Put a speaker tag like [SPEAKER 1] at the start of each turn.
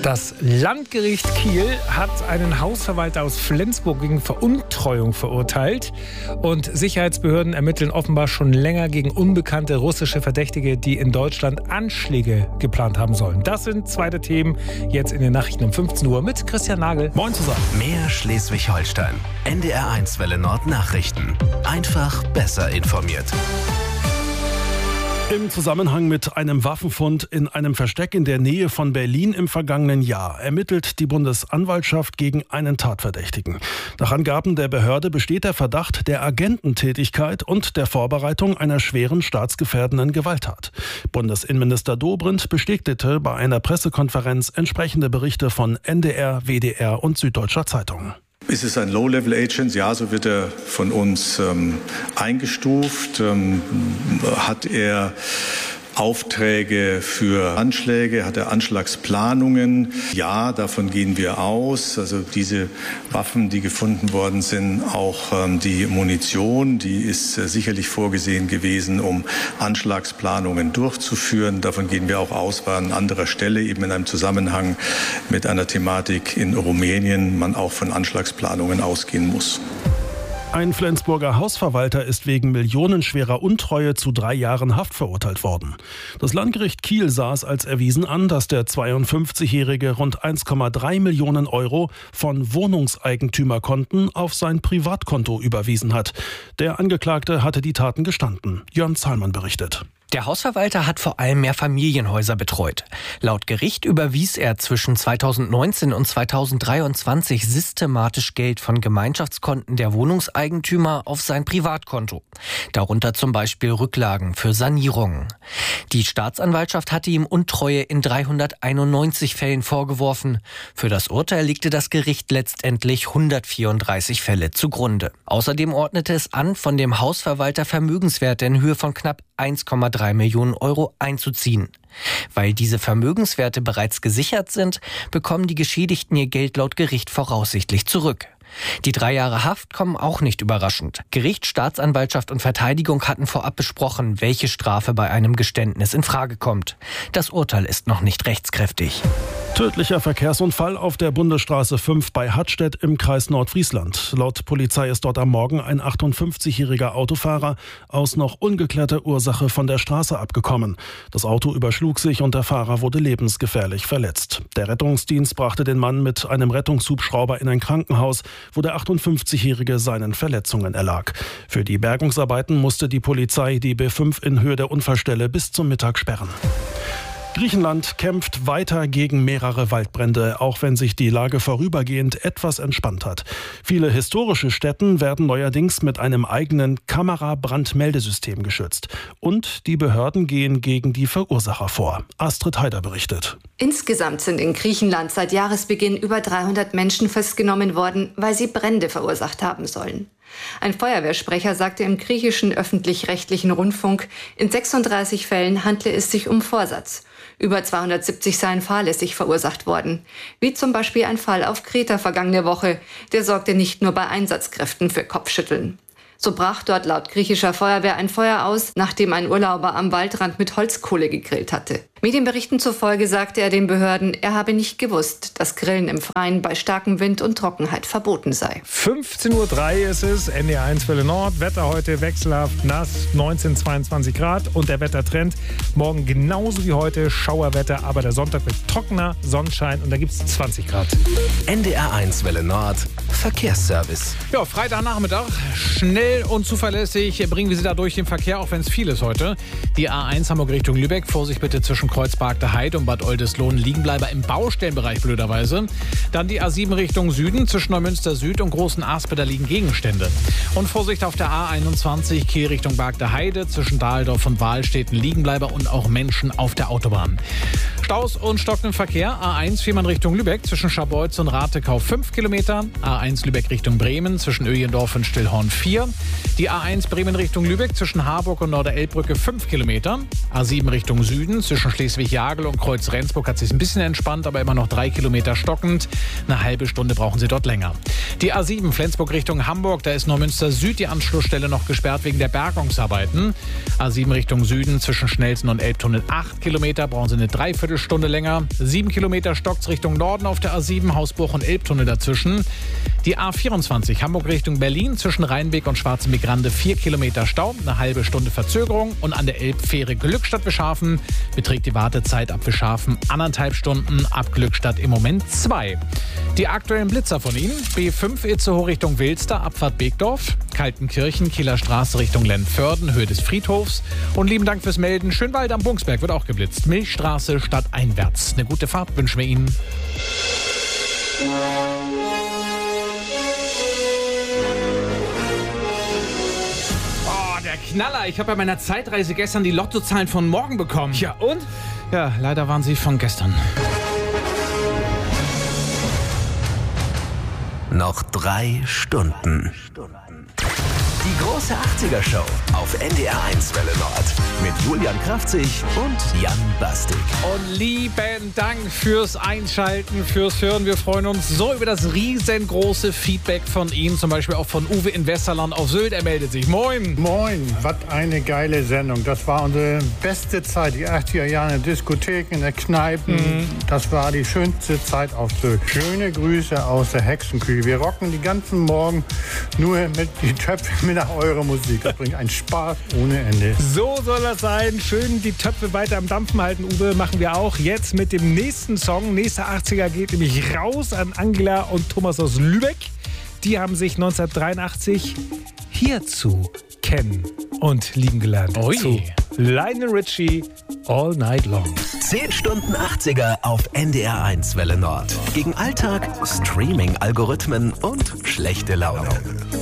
[SPEAKER 1] Das Landgericht Kiel hat einen Hausverwalter aus Flensburg wegen Veruntreuung verurteilt. Und Sicherheitsbehörden ermitteln offenbar schon länger gegen unbekannte russische Verdächtige, die in Deutschland Anschläge geplant haben sollen. Das sind zwei der Themen jetzt in den Nachrichten um 15 Uhr mit Christian Nagel. Moin zusammen.
[SPEAKER 2] Mehr Schleswig-Holstein. NDR1 Welle Nord Nachrichten. Einfach besser informiert.
[SPEAKER 3] Im Zusammenhang mit einem Waffenfund in einem Versteck in der Nähe von Berlin im vergangenen Jahr ermittelt die Bundesanwaltschaft gegen einen Tatverdächtigen. Nach Angaben der Behörde besteht der Verdacht der Agententätigkeit und der Vorbereitung einer schweren staatsgefährdenden Gewalttat. Bundesinnenminister Dobrindt bestätigte bei einer Pressekonferenz entsprechende Berichte von NDR, WDR und Süddeutscher Zeitung.
[SPEAKER 4] Ist es ein Low-Level-Agent? Ja, so wird er von uns eingestuft. Hat er Aufträge für Anschläge? Hat er Anschlagsplanungen? Ja, davon gehen wir aus. Also diese Waffen, die gefunden worden sind, auch die Munition, die ist sicherlich vorgesehen gewesen, um Anschlagsplanungen durchzuführen. Davon gehen wir auch aus, weil an anderer Stelle eben in einem Zusammenhang mit einer Thematik in Rumänien man auch von Anschlagsplanungen ausgehen muss.
[SPEAKER 3] Ein Flensburger Hausverwalter ist wegen millionenschwerer Untreue zu 3 Jahren Haft verurteilt worden. Das Landgericht Kiel sah es als erwiesen an, dass der 52-Jährige rund 1,3 Millionen Euro von Wohnungseigentümerkonten auf sein Privatkonto überwiesen hat. Der Angeklagte hatte die Taten gestanden. Jörn Zahlmann berichtet.
[SPEAKER 5] Der Hausverwalter hat vor allem Mehrfamilienhäuser betreut. Laut Gericht überwies er zwischen 2019 und 2023 systematisch Geld von Gemeinschaftskonten der Wohnungseigentümer auf sein Privatkonto. Darunter zum Beispiel Rücklagen für Sanierungen. Die Staatsanwaltschaft hatte ihm Untreue in 391 Fällen vorgeworfen. Für das Urteil legte das Gericht letztendlich 134 Fälle zugrunde. Außerdem ordnete es an, von dem Hausverwalter Vermögenswerte in Höhe von knapp 1,3 Millionen Euro einzuziehen. Weil diese Vermögenswerte bereits gesichert sind, bekommen die Geschädigten ihr Geld laut Gericht voraussichtlich zurück. Die 3 Jahre Haft kommen auch nicht überraschend. Gericht, Staatsanwaltschaft und Verteidigung hatten vorab besprochen, welche Strafe bei einem Geständnis in Frage kommt. Das Urteil ist noch nicht rechtskräftig.
[SPEAKER 3] Tödlicher Verkehrsunfall auf der Bundesstraße 5 bei Hattstedt im Kreis Nordfriesland. Laut Polizei ist dort am Morgen ein 58-jähriger Autofahrer aus noch ungeklärter Ursache von der Straße abgekommen. Das Auto überschlug sich und der Fahrer wurde lebensgefährlich verletzt. Der Rettungsdienst brachte den Mann mit einem Rettungshubschrauber in ein Krankenhaus, wo der 58-jährige seinen Verletzungen erlag. Für die Bergungsarbeiten musste die Polizei die B5 in Höhe der Unfallstelle bis zum Mittag sperren. Griechenland kämpft weiter gegen mehrere Waldbrände, auch wenn sich die Lage vorübergehend etwas entspannt hat. Viele historische Stätten werden neuerdings mit einem eigenen Kamerabrandmeldesystem geschützt. Und die Behörden gehen gegen die Verursacher vor. Astrid Heider berichtet.
[SPEAKER 6] Insgesamt sind in Griechenland seit Jahresbeginn über 300 Menschen festgenommen worden, weil sie Brände verursacht haben sollen. Ein Feuerwehrsprecher sagte im griechischen öffentlich-rechtlichen Rundfunk, in 36 Fällen handle es sich um Vorsatz. Über 270 seien fahrlässig verursacht worden. Wie zum Beispiel ein Fall auf Kreta vergangene Woche. Der sorgte nicht nur bei Einsatzkräften für Kopfschütteln. So brach dort laut griechischer Feuerwehr ein Feuer aus, nachdem ein Urlauber am Waldrand mit Holzkohle gegrillt hatte. Medienberichten zufolge sagte er den Behörden, er habe nicht gewusst, dass Grillen im Freien bei starkem Wind und Trockenheit verboten sei.
[SPEAKER 1] 15:03 Uhr ist es, NDR1 Welle Nord. Wetter heute wechselhaft nass, 19, 22 Grad. Und der Wettertrend morgen genauso wie heute, Schauerwetter. Aber der Sonntag wird trockener, Sonnenschein und da gibt es 20 Grad.
[SPEAKER 2] NDR1 Welle Nord, Verkehrsservice.
[SPEAKER 1] Ja, Freitagnachmittag, schnell und zuverlässig bringen wir Sie da durch den Verkehr, auch wenn es viel ist heute. Die A1 Hamburg Richtung Lübeck, Vorsicht bitte zwischen Kreuzberg Heide und Bad Oldesloe, Liegenbleiber im Baustellenbereich blöderweise. Dann die A7 Richtung Süden, zwischen Neumünster Süd und Großen Aspe, da liegen Gegenstände. Und Vorsicht auf der A21 Kiel Richtung Bargter Heide, zwischen Dahldorf und Wahlstätten, Liegenbleiber und auch Menschen auf der Autobahn. Staus und stockenden Verkehr, A1 Fehmarn Richtung Lübeck, zwischen Scharbeutz und Ratekau 5 Kilometer, A1 Lübeck Richtung Bremen, zwischen Öjendorf und Stillhorn 4, die A1 Bremen Richtung Lübeck, zwischen Harburg und Norderelbbrücke 5 Kilometer, A7 Richtung Süden, zwischen Schleswig-Jagel und Kreuz-Rendsburg hat sich ein bisschen entspannt, aber immer noch 3 Kilometer stockend. Eine halbe Stunde brauchen Sie dort länger. Die A7 Flensburg Richtung Hamburg, da ist Neumünster Süd die Anschlussstelle noch gesperrt wegen der Bergungsarbeiten. A7 Richtung Süden zwischen Schnelsen und Elbtunnel 8 Kilometer, brauchen Sie eine Dreiviertelstunde länger. 7 Kilometer stockt's Richtung Norden auf der A7, Hausbruch und Elbtunnel dazwischen. Die A24 Hamburg Richtung Berlin zwischen Rheinweg und Schwarzenbeck-Grande 4 Kilometer Stau, eine halbe Stunde Verzögerung. Und an der Elbfähre Glückstadt-Wischhafen beträgt die Wartezeit ab Wischhafen 1,5 Stunden, ab Glückstadt im Moment 2. Die aktuellen Blitzer von Ihnen: B5 Itzehoe Richtung Wilster, Abfahrt Beekdorf, Kaltenkirchen, Kieler Straße Richtung Lennförden, Höhe des Friedhofs. Und lieben Dank fürs Melden. Schönwald am Bungsberg wird auch geblitzt. Milchstraße stadteinwärts. Eine gute Fahrt wünschen wir Ihnen.
[SPEAKER 7] Der Knaller. Ich habe bei meiner Zeitreise gestern die Lottozahlen von morgen bekommen.
[SPEAKER 1] Ja, und? Ja, leider waren sie von gestern.
[SPEAKER 2] Noch 3 Stunden. Die große 80er-Show auf NDR1 Welle Nord. Mit Julian Kraftzig und Jan Bastik.
[SPEAKER 1] Und lieben Dank fürs Einschalten, fürs Hören. Wir freuen uns so über das riesengroße Feedback von Ihnen. Zum Beispiel auch von Uwe in Westerland auf Sylt. Er meldet sich. Moin.
[SPEAKER 8] Moin. Was eine geile Sendung. Das war unsere beste Zeit. Die 80er Jahre in der Diskothek, in der Kneipen. Das war die schönste Zeit auf Sylt. Schöne Grüße aus der Hexenküche. Wir rocken die ganzen Morgen nur mit die Töpfe mit nach eurer Musik. Das bringt einen Spaß ohne Ende.
[SPEAKER 9] So soll das sein. Schön die Töpfe weiter am Dampfen halten, Uwe. Machen wir auch jetzt mit dem nächsten Song. Nächster 80er geht nämlich raus an Angela und Thomas aus Lübeck. Die haben sich 1983 hierzu kennen und lieben gelernt.
[SPEAKER 1] Ui.
[SPEAKER 9] Zu Lionel Richie, All Night Long.
[SPEAKER 2] 10 Stunden 80er auf NDR1 Welle Nord. Gegen Alltag, Streaming-Algorithmen und schlechte Laune.